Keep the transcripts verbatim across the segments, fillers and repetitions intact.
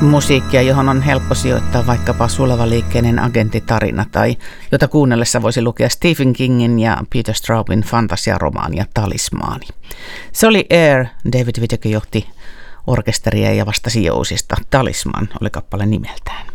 Musiikkia, johon on helppo sijoittaa vaikkapa sulava-liikkeinen agenttitarina tai jota kuunnellessa voisi lukea Stephen Kingin ja Peter Straubin fantasiaromaania Talismaani. Se oli Air, David Whittaker johti orkesteria ja vastasi jousista. Talisman oli kappale nimeltään.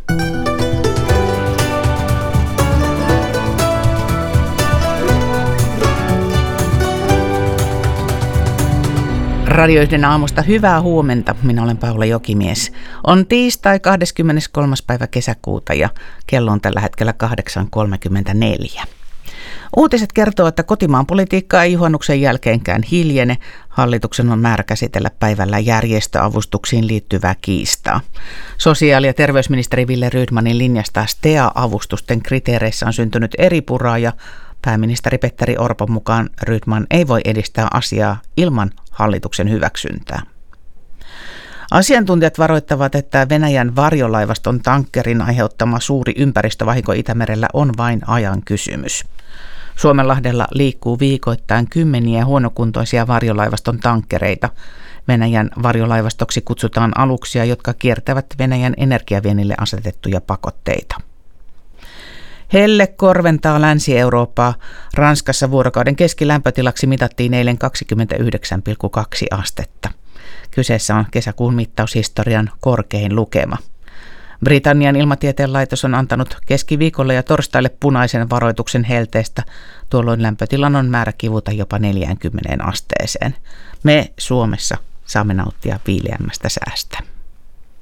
Radio yhden aamusta hyvää huomenta. Minä olen Paula Jokimies. On tiistai kahdeskymmeneskolmas päivä kesäkuuta ja kello on tällä hetkellä kahdeksan kolmekymmentäneljä. Uutiset kertoo, että kotimaan politiikka ei juhannuksen jälkeenkään hiljene. Hallituksen on määrä käsitellä päivällä järjestöavustuksiin liittyvää kiistaa. Sosiaali- ja terveysministeri Wille Rydmanin linjasta S T E A-avustusten kriteereissä on syntynyt eripuraa ja pääministeri Petteri Orpon mukaan Rydman ei voi edistää asiaa ilman hallituksen hyväksyntää. Asiantuntijat varoittavat, että Venäjän varjolaivaston tankkerin aiheuttama suuri ympäristövahinko Itämerellä on vain ajan kysymys. Suomenlahdella liikkuu viikoittain kymmeniä huonokuntoisia varjolaivaston tankkereita. Venäjän varjolaivastoksi kutsutaan aluksia, jotka kiertävät Venäjän energiaviennille asetettuja pakotteita. Helle korventaa Länsi-Eurooppaa. Ranskassa vuorokauden keskilämpötilaksi mitattiin eilen kaksikymmentäyhdeksän pilkku kaksi astetta. Kyseessä on kesäkuun mittaushistorian korkein lukema. Britannian ilmatieteen laitos on antanut keskiviikolle ja torstaille punaisen varoituksen helteestä. Tuolloin lämpötilan on määrä kivuta jopa neljäänkymmeneen asteeseen. Me Suomessa saamme nauttia viileämmästä säästä.